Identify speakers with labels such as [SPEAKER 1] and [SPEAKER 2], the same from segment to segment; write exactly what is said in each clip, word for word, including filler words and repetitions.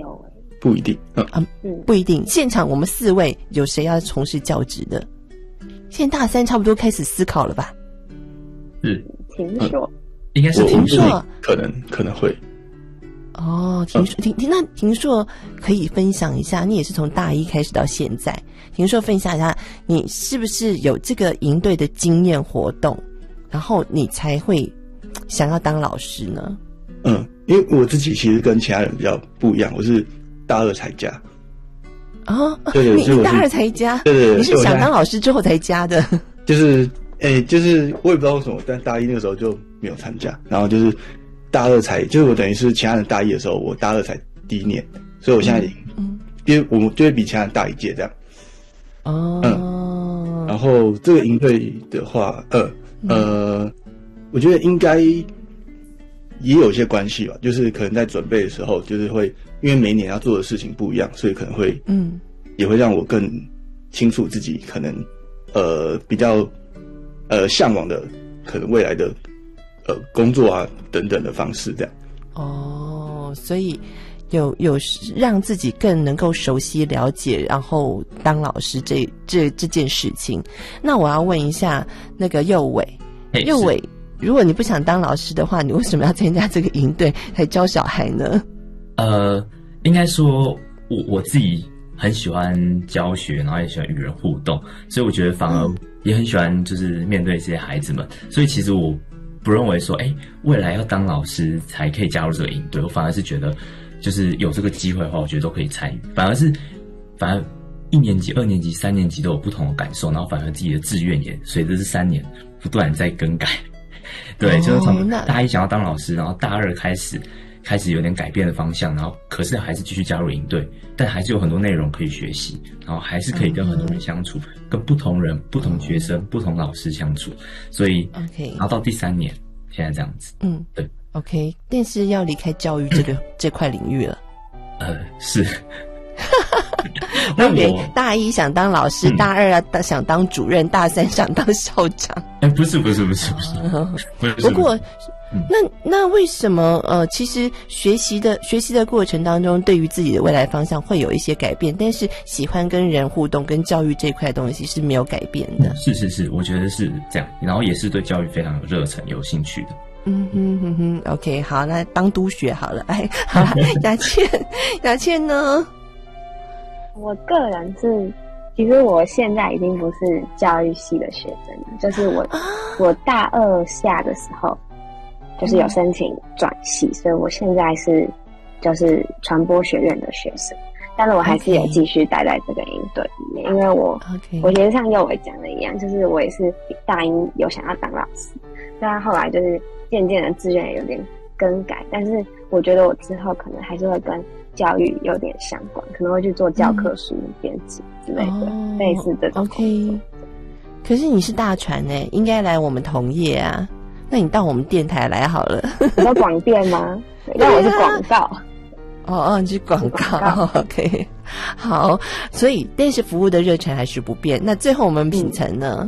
[SPEAKER 1] 有诶、欸，
[SPEAKER 2] 不一定。嗯
[SPEAKER 3] 啊，不一定。现场我们四位有谁要从事教职的？现在大三差不多开始思考了吧？
[SPEAKER 2] 是
[SPEAKER 1] 庭硕、嗯，
[SPEAKER 2] 应该是
[SPEAKER 3] 庭硕，
[SPEAKER 2] 可能可能会。
[SPEAKER 3] 哦，庭硕，庭庭那庭硕可以分享一下，你也是从大一开始到现在，庭硕分享一下，你是不是有这个营队的经验活动，然后你才会想要当老师呢？
[SPEAKER 2] 嗯，因为我自己其实跟其他人比较不一样，我是大二才加。
[SPEAKER 3] 哦，
[SPEAKER 2] 对对，
[SPEAKER 3] 你大二才加，
[SPEAKER 2] 对对对，
[SPEAKER 3] 你是想当老师之后才加的？
[SPEAKER 2] 就是，诶、欸，就是我也不知道为什么，但大一那个时候就没有参加，然后就是大二才，就是我等于是其他人大一的时候，我大二才第一年，所以我现在已经，嗯，因为我们就会比其他人大一届这样。
[SPEAKER 3] 哦，
[SPEAKER 2] 嗯，然后这个营队的话，呃呃，我觉得应该也有一些关系吧，就是可能在准备的时候，就是会因为每年要做的事情不一样，所以可能会，嗯，也会让我更清楚自己可能呃比较呃向往的可能未来的呃工作啊等等的方式这样。
[SPEAKER 3] 哦，所以有有让自己更能够熟悉了解，然后当老师这这这件事情。那我要问一下那个佑伟，佑伟，如果你不想当老师的话，你为什么要参加这个营队来教小孩呢？
[SPEAKER 4] 呃，应该说我我自己很喜欢教学，然后也喜欢与人互动，所以我觉得反而也很喜欢就是面对这些孩子们。所以其实我不认为说，哎、欸，未来要当老师才可以加入这个营队，我反而是觉得，就是有这个机会的话，我觉得都可以参与。反而是，反而一年级、二年级、三年级都有不同的感受，然后反而自己的志愿也随着这三年不断在更改。对，就是从大一想要当老师，然后大二开始开始有点改变的方向，然后可是还是继续加入营队，但还是有很多内容可以学习，然后还是可以跟很多人相处，嗯、跟不同人、不同学生、嗯、不同老师相处，所以
[SPEAKER 3] OK，
[SPEAKER 4] 然后到第三年现在这样子，
[SPEAKER 3] 嗯，
[SPEAKER 4] 对
[SPEAKER 3] ，OK， 但是要离开教育这个这块领域了，
[SPEAKER 4] 呃，是。
[SPEAKER 3] 那我大一想当老师，嗯、大二啊想当主任，大三想当校长。
[SPEAKER 4] 哎、欸，不是不是不是不是，不是。
[SPEAKER 3] 不过，嗯、那那为什么呃，其实学习的学习的过程当中，对于自己的未来方向会有一些改变，但是喜欢跟人互动、跟教育这块东西是没有改变的。
[SPEAKER 4] 嗯、是是是，我觉得是这样，然后也是对教育非常有热忱、有兴趣的。
[SPEAKER 3] 嗯哼哼哼 ，OK， 好，那当督学好了，哎，好了，雅倩，雅倩呢？
[SPEAKER 1] 我个人是，其实我现在已经不是教育系的学生了，就是我、啊、我大二下的时候，就是有申请转系，所以我现在是就是传播学院的学生，但是我还是有继续待在这个营队里面，因为我、okay. 我觉得像佑伟讲的一样，就是我也是大一有想要当老师，但后来就是渐渐的志愿有点更改，但是我觉得我之后可能还是会跟教育有点相关，可能会去做教科书编辑之类的、哦、类似这种工作。
[SPEAKER 3] OK， 可是你是大传耶，应该来我们同业啊，那你到我们电台来好了。
[SPEAKER 1] 你说广电吗？那我是广告。
[SPEAKER 3] 哦哦，你是广告, 广告 OK， 好，所以但是服务的热忱还是不变。那最后我们品成呢？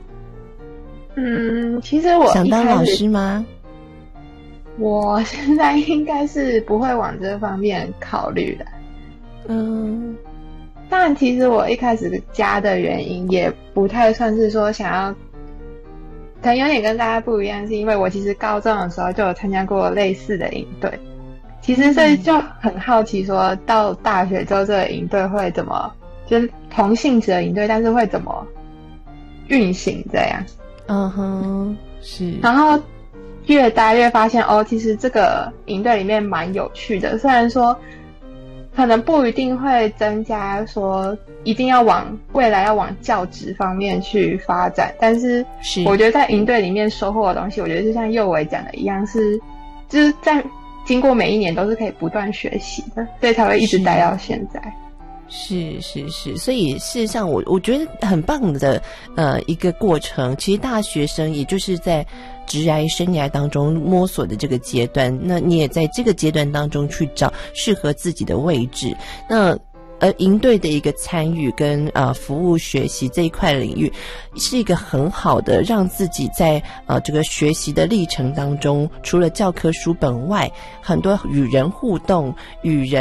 [SPEAKER 5] 嗯，其实我
[SPEAKER 3] 想当老师吗？
[SPEAKER 5] 我现在应该是不会往这方面考虑的。嗯，但其实我一开始加的原因也不太算是说想要，可能有点跟大家不一样，是因为我其实高中的时候就有参加过类似的营队。其实所以就很好奇说到大学之后这个营队会怎么，就是同性质的营队，但是会怎么运行这样。
[SPEAKER 3] 嗯哼，是。
[SPEAKER 5] 然后越待越发现哦，其实这个营队里面蛮有趣的，虽然说可能不一定会增加说一定要往未来要往教职方面去发展，但是我觉得在营队里面收获的东西，我觉得就像佑伟讲的一样，是就是在经过每一年都是可以不断学习的，所以才会一直待到现在。
[SPEAKER 3] 是是是，所以事实上我我觉得很棒的呃一个过程。其实大学生也就是在职涯生涯当中摸索的这个阶段，那你也在这个阶段当中去找适合自己的位置。那而营队的一个参与跟呃服务学习这一块领域，是一个很好的让自己在呃这个学习的历程当中，除了教科书本外，很多与人互动、与人